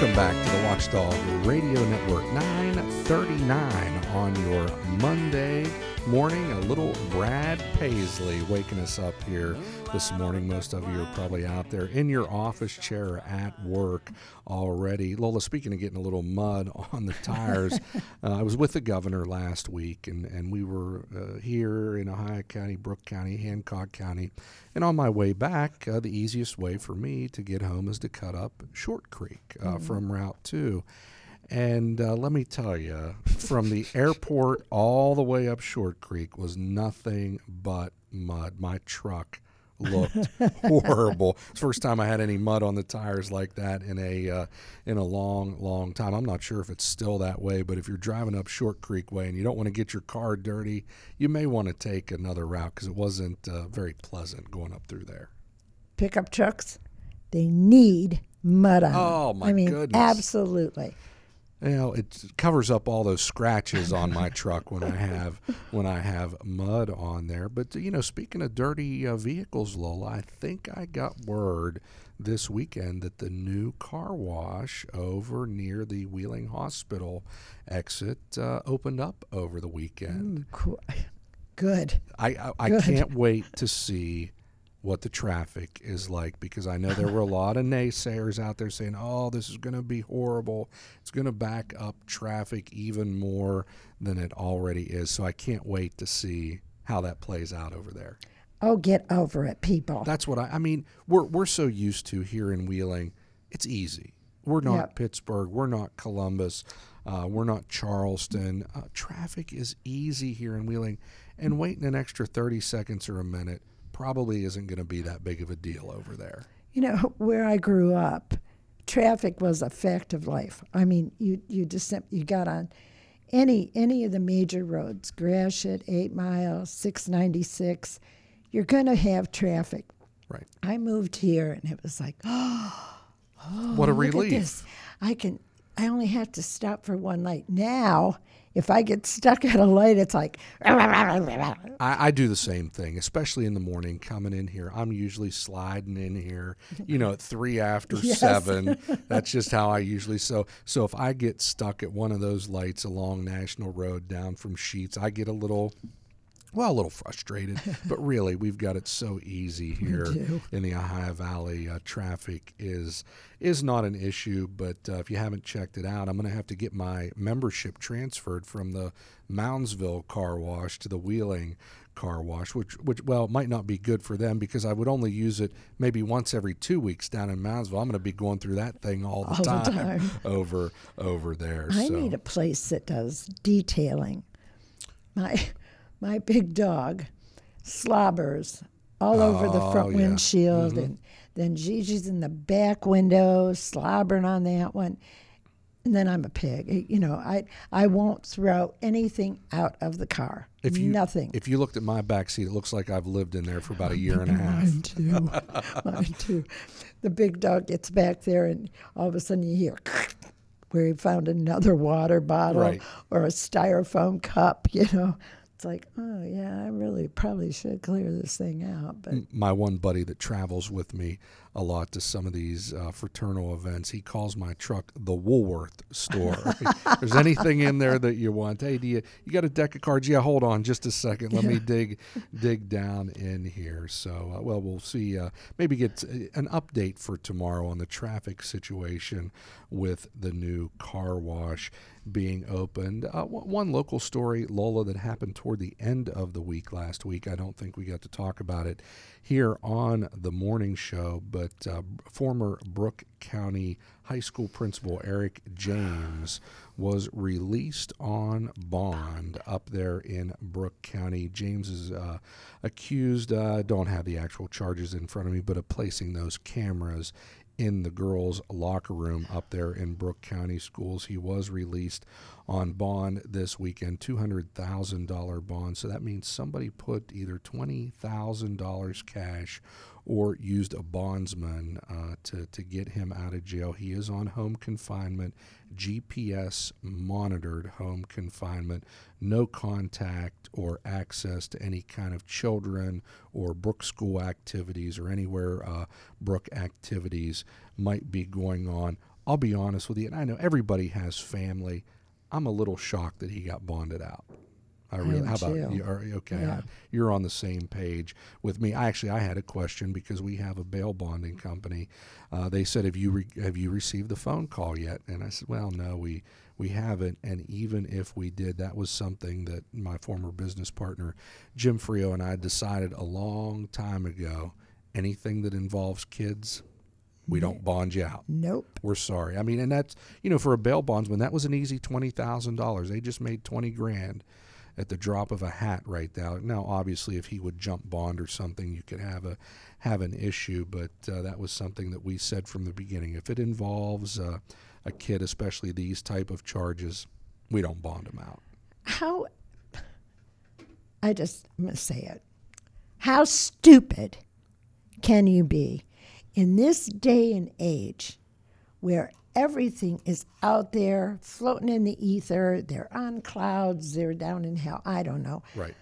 Welcome back to the Watchdog Radio Network, 9:39 on your Monday morning. A little Brad Paisley waking us up here this morning. Most of you are probably out there in your office chair at work already. Lola, speaking of getting a little mud on the tires, I was with the governor last week, and we were here in Ohio County, Brooke County, Hancock County. And on my way back, the easiest way for me to get home is to cut up Short Creek from Route 2. And let me tell you, from the airport all the way up Short Creek was nothing but mud. My truck looked horrible. It's the first time I had any mud on the tires like that in a long time. I'm not sure if it's still that way, but if you're driving up Short Creek Way and you don't want to get your car dirty, you may want to take another route because it wasn't very pleasant going up through there. Pickup trucks, they need mud on them. Oh, my goodness. Absolutely. You know, it covers up all those scratches on my truck when I have mud on there. But, you know, speaking of dirty vehicles, Lola, I think I got word this weekend that the new car wash over near the Wheeling Hospital exit opened up over the weekend. Ooh, cool. Good. I can't wait to see what the traffic is like, because I know there were a lot of naysayers out there saying, oh, this is going to be horrible. It's going to back up traffic even more than it already is. So I can't wait to see how that plays out over there. Oh, get over it, people. That's what I mean, we're so used to here in Wheeling. It's easy. We're not Pittsburgh. We're not Columbus. We're not Charleston. Traffic is easy here in Wheeling, and waiting an extra 30 seconds or a minute probably isn't going to be that big of a deal over there. You know, where I grew up, traffic was a fact of life. I mean, you got on any of the major roads, Gratiot, 8 Mile, 696, you're going to have traffic. Right. I moved here, and it was like, what a look relief. at this. I only have to stop for one light. Now, if I get stuck at a light, it's like... I do the same thing, especially in the morning coming in here. I'm usually sliding in here, you know, at 3 after 7. That's just how I usually... So if I get stuck at one of those lights along National Road down from Sheets, I get a little frustrated, but really, we've got it so easy here in the Ohio Valley. Traffic is not an issue, but if you haven't checked it out, I'm going to have to get my membership transferred from the Moundsville car wash to the Wheeling car wash, which might not be good for them, because I would only use it maybe once every 2 weeks down in Moundsville. I'm going to be going through that thing all the time. over there. I need a place that does detailing. My big dog slobbers all over the front windshield, and then Gigi's in the back window slobbering on that one. And then I'm a pig. You know, I won't throw anything out of the car. Nothing. If you looked at my back seat, it looks like I've lived in there for about a year and a half. Mine too. The big dog gets back there, and all of a sudden you hear where he found another water bottle or a styrofoam cup, you know. It's like, oh, yeah, I really probably should clear this thing out. But my one buddy that travels with me a lot to some of these fraternal events, he calls my truck the Woolworth store. If there's anything in there that you want, hey, you got a deck of cards? Yeah, hold on just a second. Let me dig down in here. So, we'll see. Maybe get an update for tomorrow on the traffic situation with the new car wash being opened. One local story, Lola, that happened toward the end of the week last week. I don't think we got to talk about it here on the morning show, but former Brooke County High School principal Eric James was released on bond up there in Brooke County. James is accused, don't have the actual charges in front of me, but of placing those cameras in the girls' locker room up there in Brooke County Schools. He was released on bond this weekend, $200,000 bond. So that means somebody put either $20,000 cash or used a bondsman to get him out of jail. He is on home confinement, GPS monitored home confinement, no contact or access to any kind of children or Brooke School activities or anywhere Brooke activities might be going on. I'll be honest with you, and I know everybody has family. I'm a little shocked that he got bonded out. I am How about too. you? Okay, Yeah. you're on the same page with me. I had a question because we have a bail bonding company. They said, have you received the phone call yet? And I said, well, no, we haven't. And even if we did, that was something that my former business partner Jim Frio and I decided a long time ago. Anything that involves kids, we don't bond you out. Nope. We're sorry. I mean, and that's, for a bail bondsman, that was an easy $20,000. They just made 20 grand at the drop of a hat right now. Now, obviously, if he would jump bond or something, you could have an issue. But that was something that we said from the beginning. If it involves a kid, especially these type of charges, we don't bond them out. I'm going to say it. How stupid can you be in this day and age where everything is out there floating in the ether? They're on clouds. They're down in hell. I don't know. Right.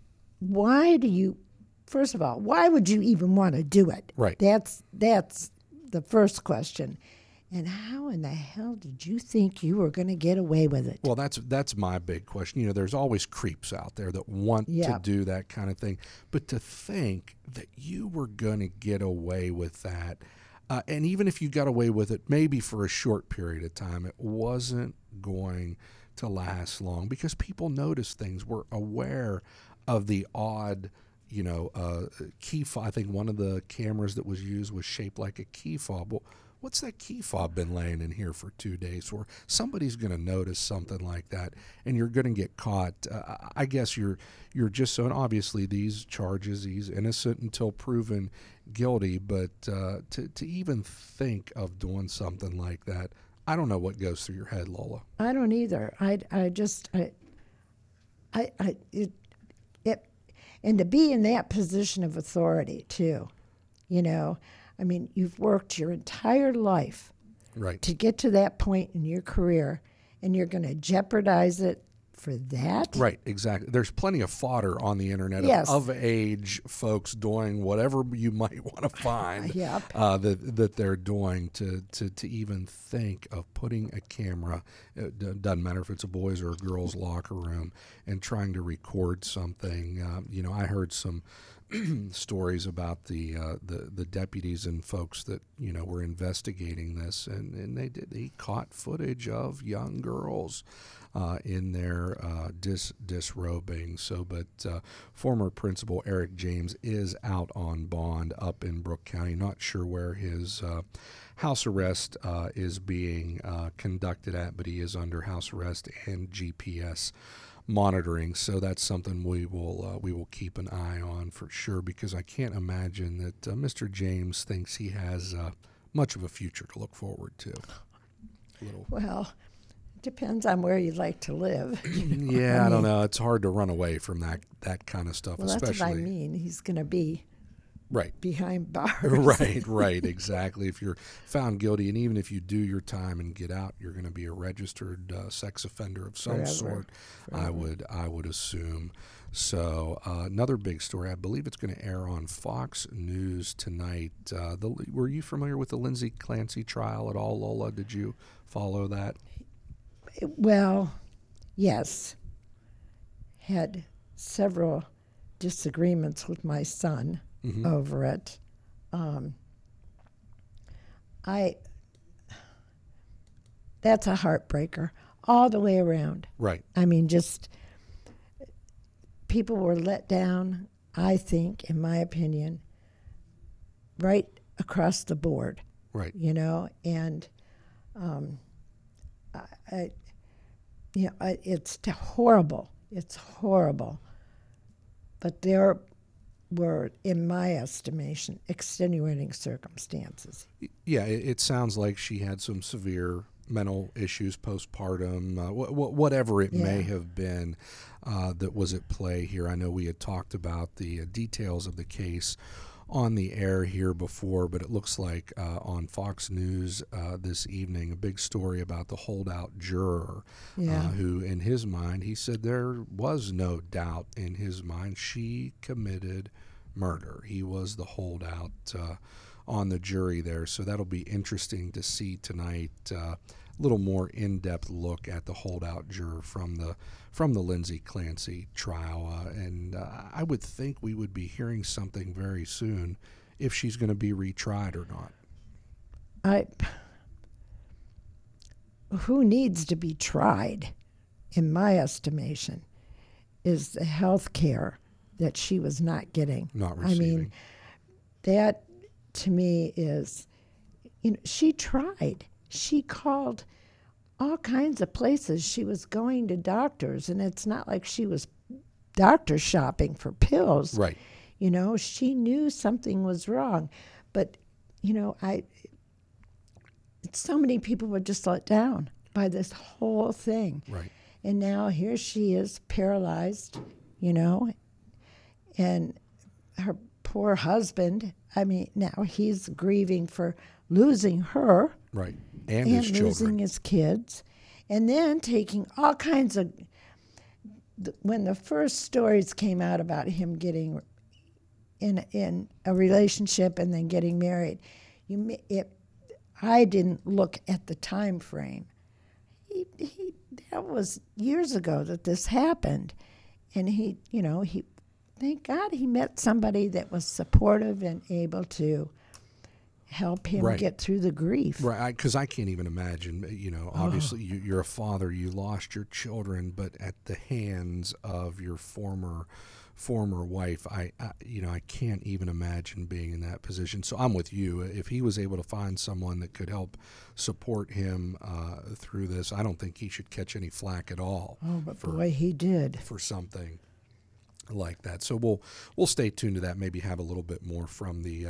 First of all, why would you even want to do it? Right. That's the first question. And how in the hell did you think you were going to get away with it? Well, that's my big question. There's always creeps out there that want to do that kind of thing. But to think that you were going to get away with that, and even if you got away with it maybe for a short period of time, it wasn't going to last long because people notice things. We're aware of the odd key fob. I think one of the cameras that was used was shaped like a key fob. Well, what's that key fob been laying in here for 2 days? Or somebody's going to notice something like that, and you're going to get caught. I guess you're just so. And obviously, these charges, he's innocent until proven guilty. But to even think of doing something like that, I don't know what goes through your head, Lola. I don't either. And to be in that position of authority too, I mean, you've worked your entire life to get to that point in your career, and you're going to jeopardize it for that? Right, exactly. There's plenty of fodder on the internet of age folks doing whatever you might want to find that they're doing to even think of putting a camera, it doesn't matter if it's a boys' or a girls' locker room, and trying to record something. I heard some stories about the deputies and folks that were investigating this, and they caught footage of young girls in their disrobing. But former principal Eric James is out on bond up in Brooke County. Not sure where his house arrest is being conducted at, but he is under house arrest and GPS monitoring, so that's something we will keep an eye on for sure, because I can't imagine that Mr. James thinks he has much of a future to look forward to. Well, it depends on where you'd like to live. Yeah, I don't know. It's hard to run away from that kind of stuff. Well, especially. That's what I mean. He's going to be behind bars. Right, exactly. If you're found guilty, and even if you do your time and get out, you're going to be a registered sex offender of some sort. Forever. I would assume. So another big story. I believe it's going to air on Fox News tonight. Were you familiar with the Lindsay Clancy trial at all, Lola? Did you follow that? Well, yes. Had several disagreements with my son. Mm-hmm. Over it. That's a heartbreaker all the way around. Right. I mean, just people were let down, I think, in my opinion, right across the board. Right. And it's horrible. It's horrible. But there were, in my estimation, extenuating circumstances. Yeah, it sounds like she had some severe mental issues postpartum, whatever it may have been that was at play here. I know we had talked about the details of the case on the air here before, but it looks like on Fox News this evening, a big story about the holdout juror who, in his mind, he said there was no doubt in his mind she committed murder. He was the holdout on the jury there. So that'll be interesting to see tonight. A little more in-depth look at the holdout juror from the Lindsay Clancy trial. And I would think we would be hearing something very soon if she's going to be retried or not. Who needs to be tried, in my estimation, is the health care that she was not getting. Not receiving. I mean, that to me is, she tried. She called all kinds of places. She was going to doctors, and it's not like she was doctor shopping for pills. Right. She knew something was wrong. But, so many people were just let down by this whole thing. Right. And now here she is, paralyzed, and her poor husband, now he's grieving for losing her. Right. And his children. Losing his kids. And then taking all kinds of, when the first stories came out about him getting in a relationship and then getting married, I didn't look at the time frame. That was years ago that this happened. And he, thank God he met somebody that was supportive and able to help him get through the grief. Right, because I can't even imagine, obviously you're a father, you lost your children, but at the hands of your former wife, I can't even imagine being in that position. So I'm with you. If he was able to find someone that could help support him through this, I don't think he should catch any flack at all. Oh, but boy, he did. For something like that. So we'll stay tuned to that, maybe have a little bit more from the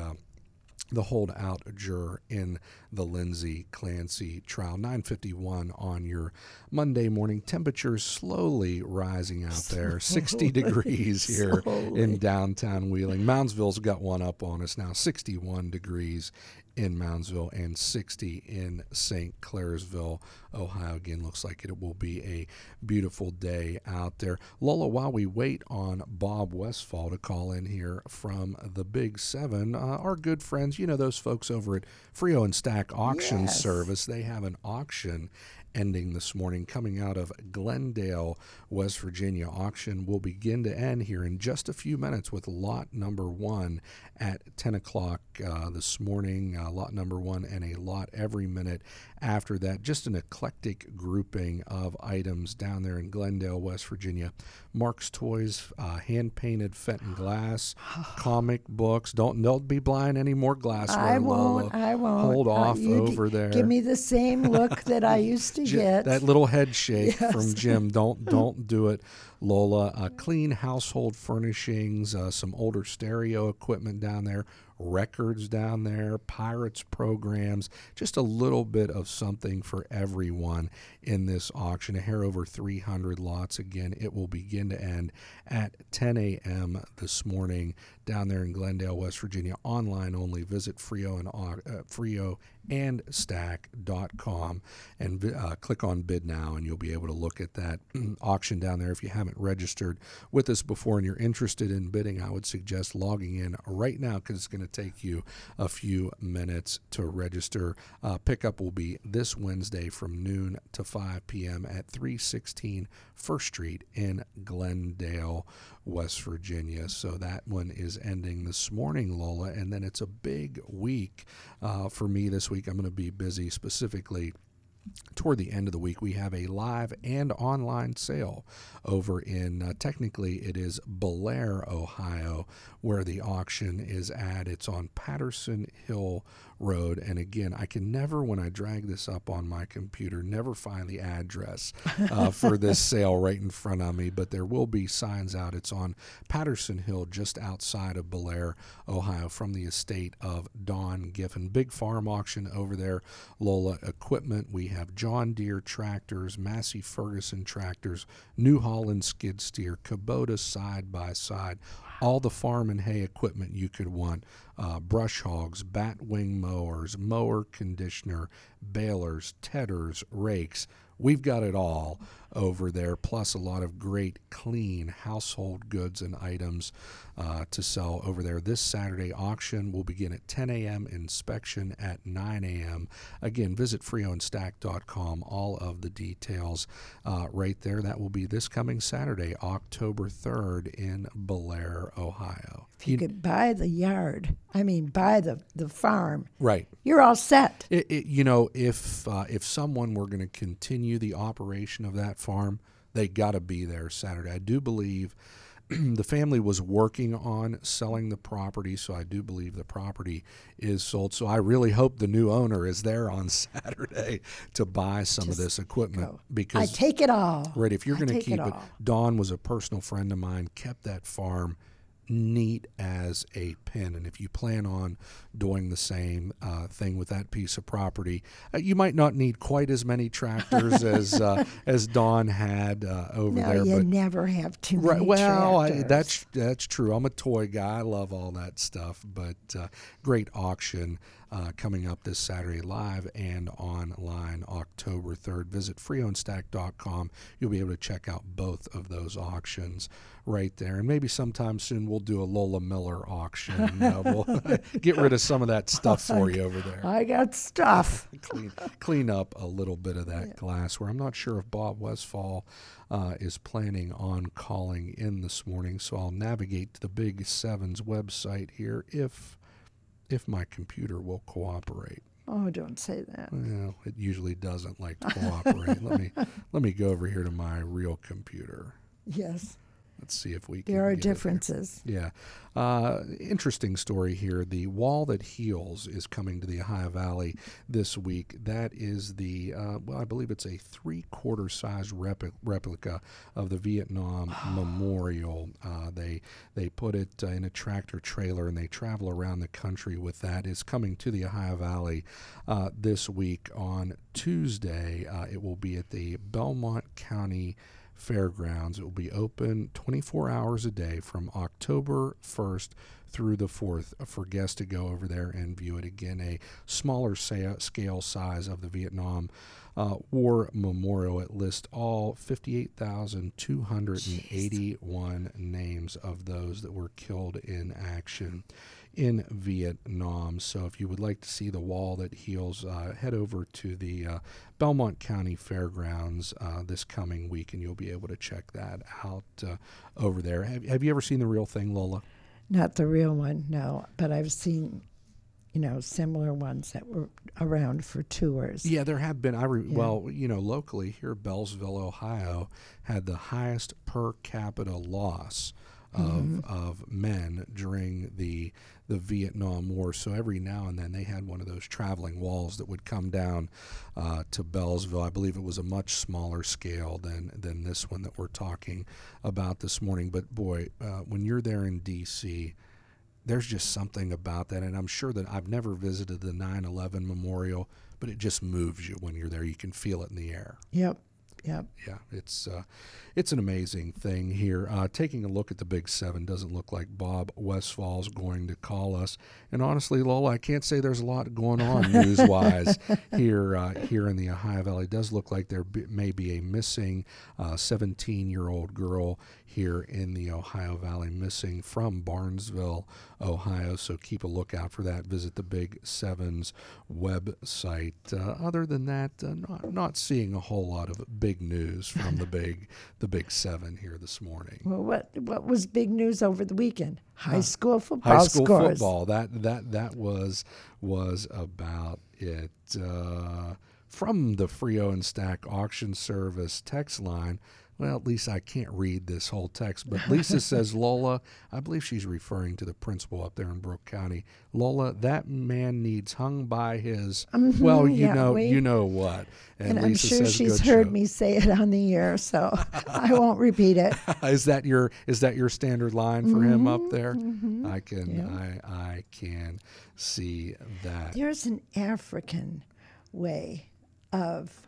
holdout juror in the Lindsay Clancy trial. 9:51 on your Monday morning. Temperatures slowly rising out there. 60 degrees here in downtown Wheeling. Moundsville's got one up on us now. 61 degrees in Moundsville and 60 in St. Clairsville, Ohio. Again, looks like it will be a beautiful day out there. Lola, while we wait on Bob Westfall to call in here from the Big Seven, our good friends, those folks over at Frio and Stack Auction Service, they have an auction ending this morning coming out of Glendale, West Virginia. Auction will begin to end here in just a few minutes with lot number 1 at 10 o'clock this morning. Lot number 1 and a lot every minute after that. Just an eclectic grouping of items down there in Glendale, West Virginia. Mark's Toys, hand-painted Fenton glass, comic books. Don't be buying any more glassware. I won't. Hold off over there. Give me the same look that I used to get. That little head shake from Jim. Don't do it, Lola. Clean household furnishings, some older stereo equipment down there, records down there, Pirates programs, just a little bit of something for everyone in this auction. A hair over 300 lots. Again, it will begin to end at 10 a.m. this morning down there in Glendale, West Virginia. Online only. Visit Frio and Stack.com and click on Bid Now, and you'll be able to look at that auction down there. If you haven't registered with us before and you're interested in bidding, I would suggest logging in right now because it's going to take you a few minutes to register. Pickup will be this Wednesday from noon to 5 p.m. at 316 First Street in Glendale, West Virginia. So that one is ending this morning, Lola, and then it's a big week for me this week. I'm going to be busy specifically toward the end of the week. We have a live and online sale over in, technically it is Bellaire, Ohio, where the auction is at. It's on Patterson Hill Road. And again, I can never, when I drag this up on my computer, never find the address for this sale right in front of me, but there will be signs out. It's on Patterson Hill, just outside of Bellaire, Ohio, from the estate of Don Giffen. Big farm auction over there. Lola, equipment. We have John Deere tractors, Massey Ferguson tractors, New Holland skid steer, Kubota side-by-side, all the farm and hay equipment you could want, brush hogs, batwing mowers, mower conditioner, balers, tedders, rakes. we've got it all over there, plus a lot of great clean household goods and items to sell over there. This Saturday auction will begin at 10 a.m., inspection at 9 a.m. Again, visit freoandstack.com. All of the details right there. That will be this coming Saturday, October 3rd in Bellaire, Ohio. If you could buy the yard, buy the farm, Right. you're all set. If someone were going to continue the operation of that farm, they got to be there Saturday. I do believe the family was working on selling the property, so I do believe the property is sold. So I really hope the new owner is there on Saturday to buy some of this equipment. Go. Because I take it all. Right, if you're going to take keep it, all. Dawn was a personal friend of mine, kept that farm neat as a pin. And if you plan on doing the same thing with that piece of property, you might not need quite as many tractors as Dawn had over there. No, you but never have too many right, well, tractors. that's true. I'm a toy guy. I love all that stuff. But great auction coming up this Saturday, live and online, October 3rd. Visit freeownstack.com. You'll be able to check out both of those auctions right there. And maybe sometime soon we'll do a Lola Miller auction. We'll get rid of some of that stuff for you over there. I got stuff. Clean up a little bit of that glassware. I'm not sure if Bob Westfall is planning on calling in this morning, so I'll navigate to the Big Sevens website here if my computer will cooperate. Oh, don't say that. Well, it usually doesn't like to cooperate. Let me go over here to my real computer. Yes. Let's see if we can. There are get it here. differences. Yeah. Interesting story here. The Wall That Heals is coming to the Ohio Valley this week. That is I believe it's a 3/4 size replica of the Vietnam Memorial. They put it in a tractor trailer and they travel around the country with that. It's coming to the Ohio Valley this week on Tuesday. It will be at the Belmont County Fairgrounds. It will be open 24 hours a day from October 1st through the 4th for guests to go over there and view it. Again, a smaller scale size of the Vietnam War Memorial. It lists all 58,281 names of those that were killed in action in Vietnam. So if you would like to see the Wall That Heals, head over to the Belmont County Fairgrounds this coming week, and you'll be able to check that out over there. Have you ever seen the real thing, Lola? Not the real one, no. But I've seen, similar ones that were around for tours. Yeah, there have been. Well, locally here, Bellsville, Ohio, had the highest per capita loss of men during the Vietnam War. So every now and then they had one of those traveling walls that would come down to Bellsville. I believe it was a much smaller scale than this one that we're talking about this morning. But boy, when you're there in D.C., there's just something about that. And I'm sure that I've never visited the 9/11 Memorial, but it just moves you when you're there. You can feel it in the air. Yep. Yeah, it's an amazing thing here. Taking a look at the Big Seven, doesn't look like Bob Westfall's going to call us. And honestly, Lola, I can't say there's a lot going on news-wise here in the Ohio Valley. It does look like there may be a missing 17-year-old girl here in the Ohio Valley, missing from Barnesville, Ohio. So keep a lookout for that. Visit the Big Sevens website. Other than that, not seeing a whole lot of big news from the Big Seven here this morning. Well, what was big news over the weekend? High school football High school scores. football. That was about it. From the Frio and Stack Auction Service text line. Well, at least I can't read this whole text, but Lisa says, Lola, I believe she's referring to the principal up there in Brooke County. Lola, that man needs hung by his, well, you know what. And Lisa I'm sure says, she's good heard show. me say it on the air, so I won't repeat it. Is that your standard line for him up there? I can see that. There's an African way of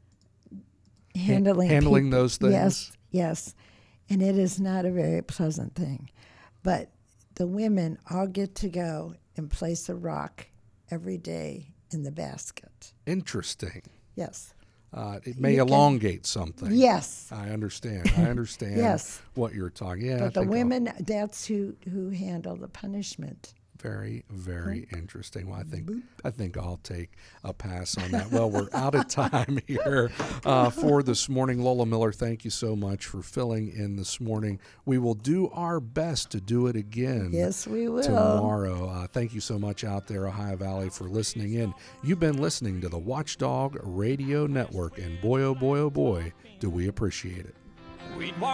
handling people. Those things. Yes, and it is not a very pleasant thing. But the women all get to go and place a rock every day in the basket. Interesting. Yes. it may elongate something. Yes. I understand. I understand Yes. what you're talking. Yeah, But the women, that's who handle the punishment. Very, very interesting. Well, I think I'll take a pass on that. Well, we're out of time here for this morning. Lola Miller, thank you so much for filling in this morning. We will do our best to do it again. Yes, we will. Tomorrow. Thank you so much out there, Ohio Valley, for listening in. You've been listening to the Watchdog Radio Network, and boy, oh boy, do we appreciate it.